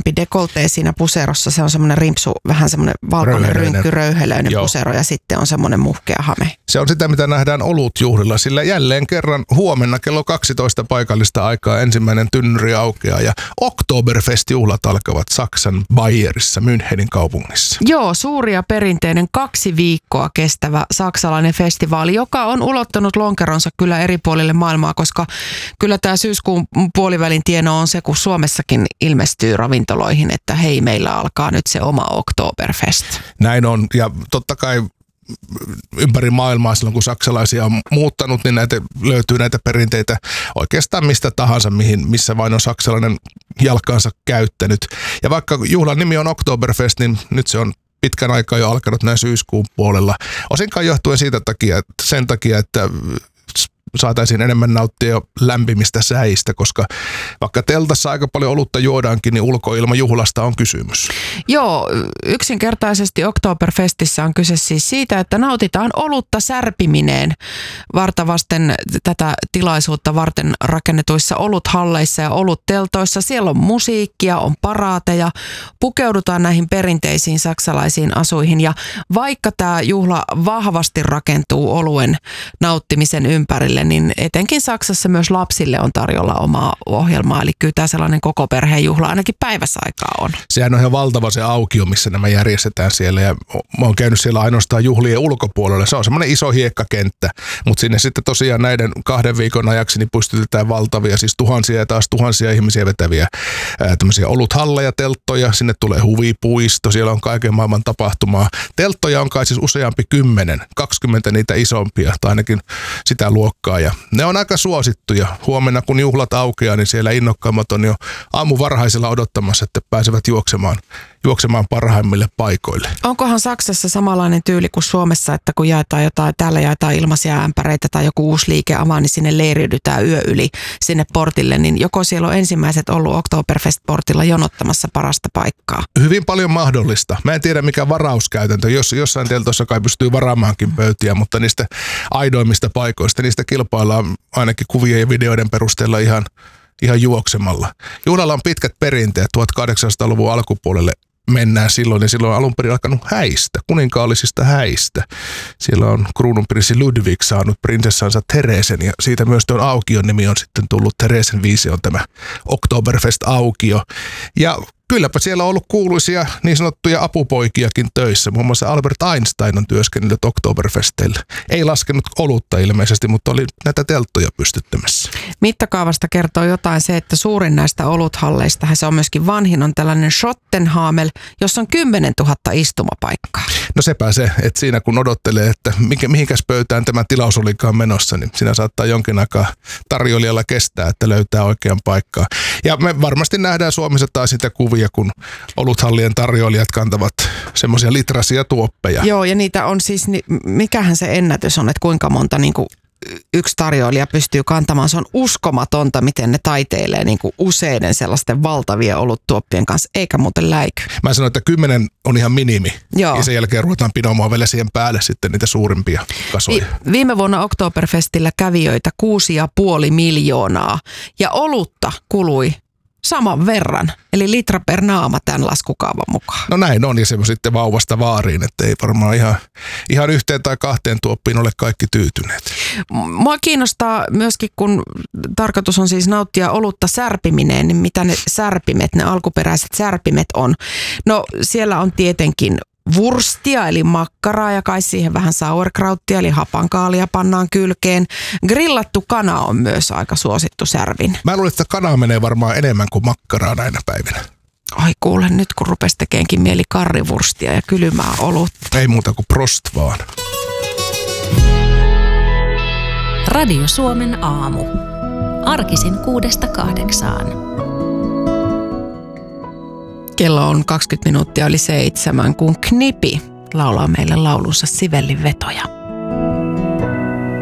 pienempi dekoltee siinä puserossa. Se on semmoinen rimpsu, vähän semmoinen valkoinen röyhelöinen pusero ja sitten on semmoinen muhkea hame. Se on sitä, mitä nähdään olutjuhlilla, sillä jälleen kerran huomenna kello 12 paikallista aikaa ensimmäinen tynnyri aukeaa ja Oktoberfest-juhlat alkavat Saksan Bayerissa, Münchenin kaupungissa. Joo, suuri ja perinteinen 2 viikkoa kestävä saksalainen festivaali, joka on ulottanut lonkeronsa kyllä eri puolille maailmaa, koska kyllä tämä syyskuun puolivälin tieno on se, kun Suomessakin ilmestyy ravintoloihin, että hei, meillä alkaa nyt se oma Oktoberfest. Näin on, ja totta kai ympäri maailmaa silloin, kun saksalaisia on muuttanut, niin löytyy näitä perinteitä oikeastaan mistä tahansa, missä vain on saksalainen jalkansa käyttänyt. Ja vaikka juhlan nimi on Oktoberfest, niin nyt se on pitkän aikaa jo alkanut näin syyskuun puolella. Osinkaan johtuen sen takia, että saataisiin enemmän nauttia jo lämpimistä säistä, koska vaikka teltassa aika paljon olutta juodaankin, niin ulkoilmajuhlasta on kysymys. Joo, yksinkertaisesti Oktoberfestissä on kyse siis siitä, että nautitaan olutta särpimineen vartavasten tätä tilaisuutta varten rakennetuissa oluthalleissa ja olutteltoissa. Siellä on musiikkia, on paraateja, pukeudutaan näihin perinteisiin saksalaisiin asuihin ja vaikka tämä juhla vahvasti rakentuu oluen nauttimisen ympärille, niin etenkin Saksassa myös lapsille on tarjolla omaa ohjelmaa. Eli kyllä tämä sellainen koko perheen juhla ainakin päivässä aikaa on. Sehän on ihan valtava se aukio, missä nämä järjestetään siellä. Ja mä oon käynyt siellä ainoastaan juhlien ulkopuolella. Se on semmoinen iso hiekkakenttä, mutta sinne sitten tosiaan näiden 2 viikon ajaksi niin pystytetään valtavia, siis tuhansia ja taas tuhansia ihmisiä vetäviä tämmöisiä oluthalleja, telttoja. Sinne tulee huvipuisto, siellä on kaiken maailman tapahtumaa. Telttoja on kai siis useampi 10, 20 niitä isompia tai ainakin sitä luokkaa. Ja ne on aika suosittuja. Huomenna kun juhlat aukeaa, niin siellä innokkaimmat on jo aamuvarhaisella odottamassa, että pääsevät juoksemaan parhaimmille paikoille. Onkohan Saksassa samanlainen tyyli kuin Suomessa, että kun täällä jaetaan ilmaisia ämpäreitä tai joku uusi liike avaa, niin sinne leiriydytään yö yli sinne portille, niin joko siellä on ensimmäiset ollut Oktoberfest-portilla jonottamassa parasta paikkaa? Hyvin paljon mahdollista. Mä en tiedä mikä varauskäytäntö. Jossain teltossa kai pystyy varaamaankin pöytiä, mutta niistä aidoimmista paikoista, niistä kilpaillaan ainakin kuvien ja videoiden perusteella ihan juoksemalla. Juhlalla on pitkät perinteet 1800-luvun alkupuolelle mennään silloin, ja silloin on alun perin alkanut häistä, kuninkaallisista häistä. Siellä on kruununprinssi Ludwig saanut prinsessansa Theresen, ja siitä myös tuon aukion nimi on sitten tullut. Theresen 5 on tämä Oktoberfest-aukio. Ja kylläpä siellä on ollut kuuluisia niin sanottuja apupoikiakin töissä. Muun muassa Albert Einstein on työskennellyt Oktoberfesteillä. Ei laskenut olutta ilmeisesti, mutta oli näitä telttoja pystyttämässä. Mittakaavasta kertoo jotain se, että suurin näistä oluthalleista, se on myöskin vanhin, on tällainen Schottenhamel, jossa on 10 000 istumapaikkaa. No sepä se, että siinä kun odottelee, että mihinkäs pöytään tämä tilaus olikaan menossa, niin siinä saattaa jonkin aikaa tarjoilijalla kestää, että löytää oikean paikkaa. Ja me varmasti nähdään Suomessa taas sitä kuvia, kun oluthallien tarjoilijat kantavat semmoisia litrasia tuoppeja. Joo, ja niitä on siis, mikähän se ennätys on, että kuinka monta yksi tarjoilija pystyy kantamaan. Se on uskomatonta, miten ne taiteilee useiden sellaisten valtavien oluttuoppien kanssa, eikä muuten läiky. Mä sanoin, että 10 on ihan minimi. Joo. Ja sen jälkeen ruvetaan pinomaan vielä siihen päälle sitten niitä suurimpia kasoja. Viime vuonna Oktoberfestillä kävijöitä 6,5 miljoonaa ja olutta kului saman verran, eli litra per naama tämän laskukaavan mukaan. No näin on, ja se sitten vauvasta vaariin, että ei varmaan ihan 1 tai 2 tuoppiin ole kaikki tyytyneet. Mua kiinnostaa myöskin, kun tarkoitus on siis nauttia olutta särpimineen, niin mitä ne särpimet, ne alkuperäiset särpimet on. No siellä on tietenkin wurstia eli makkaraa ja kai siihen vähän sauerkrauttia eli hapankaalia pannaan kylkeen. Grillattu kana on myös aika suosittu särvin. Mä luulen, että kanaa menee varmaan enemmän kuin makkaraa näinä päivinä. Ai kuule, nyt kun rupesi tekeenkin mieli karrivurstia ja kylmää olutta. Ei muuta kuin prost vaan. Radio Suomen aamu. Arkisin 6–8. Kello on 20 minuuttia yli 7, kun Knipi laulaa meille laulunsa Sivellin vetoja.